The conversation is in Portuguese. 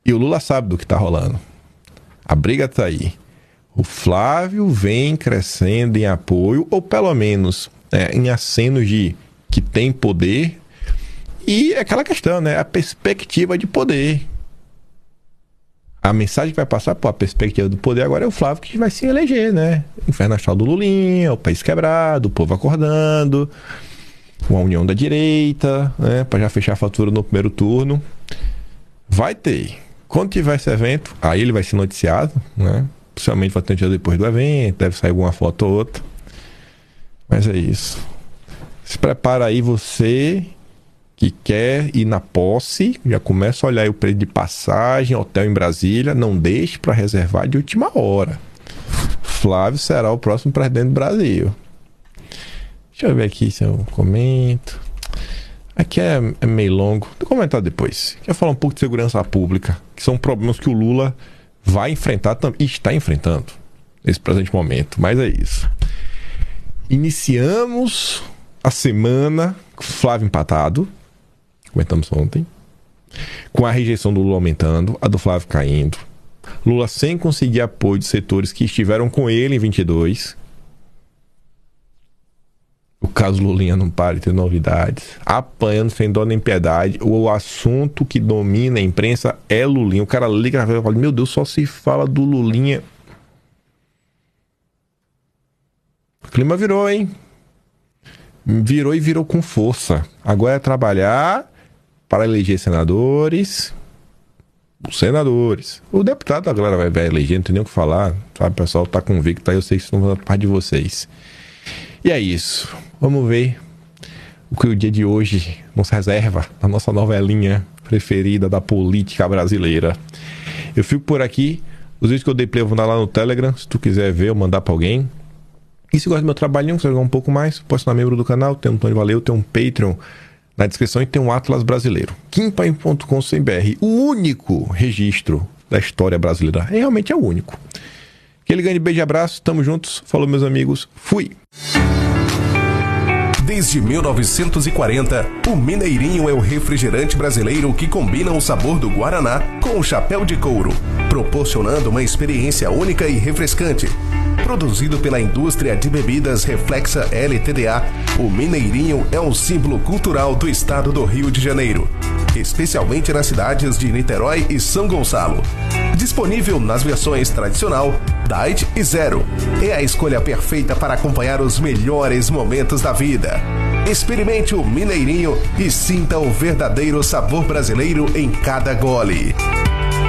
E o Lula sabe do que tá rolando. A briga tá aí. O Flávio vem crescendo em apoio, ou pelo menos em acenos de que tem poder. E é aquela questão, né? A perspectiva de poder. A mensagem que vai passar, a perspectiva do poder agora é o Flávio que vai se eleger, né? Inferno astral do Lulinha, o país quebrado, o povo acordando, uma união da direita, né? Para já fechar a fatura no primeiro turno. Vai ter. Quando tiver esse evento, aí ele vai ser noticiado, né? Possivelmente vai ter um dia depois do evento, deve sair alguma foto ou outra. Mas é isso. Se prepara aí você que quer ir na posse, já começa a olhar aí o preço de passagem, hotel em Brasília, não deixe para reservar de última hora. Flávio será o próximo presidente do Brasil. Deixa eu ver aqui se eu comento. Aqui é meio longo, vou comentar depois. Quero falar um pouco de segurança pública, que são problemas que o Lula vai enfrentar e está enfrentando nesse presente momento, mas é isso. Iniciamos a semana com Flávio empatado, comentamos ontem, com a rejeição do Lula aumentando, a do Flávio caindo, Lula sem conseguir apoio de setores que estiveram com ele em 22. O caso Lulinha não para de ter novidades, apanhando sem dó nem piedade. O assunto que domina a imprensa é Lulinha. O cara liga e fala: meu Deus, só se fala do Lulinha. O clima virou, hein? Virou e virou com força. Agora é trabalhar para eleger senadores. Os senadores. O deputado, a galera vai eleger, não tem nem o que falar. Sabe, o pessoal tá convicto aí, eu sei que isso não vai dar parte de vocês. E é isso. Vamos ver o que o dia de hoje nos reserva na nossa novelinha preferida da política brasileira. Eu fico por aqui. Os vídeos que eu dei play eu vou dar lá no Telegram. Se tu quiser ver ou mandar pra alguém. E se gosta do meu trabalhinho, quer jogar um pouco mais, pode ser membro do canal. Tem um Tony Valeu, tem um Patreon na descrição e tem um Atlas Brasileiro. Kimpaim.com.br, o único registro da história brasileira. Realmente é o único. Aquele grande beijo e abraço. Tamo juntos. Falou, meus amigos. Fui! Desde 1940, o Mineirinho é o refrigerante brasileiro que combina o sabor do Guaraná com o chapéu de couro, proporcionando uma experiência única e refrescante. Produzido pela indústria de bebidas Reflexa LTDA, o Mineirinho é um símbolo cultural do estado do Rio de Janeiro, especialmente nas cidades de Niterói e São Gonçalo. Disponível nas versões tradicional, Diet e Zero. É a escolha perfeita para acompanhar os melhores momentos da vida. Experimente o Mineirinho e sinta o verdadeiro sabor brasileiro em cada gole.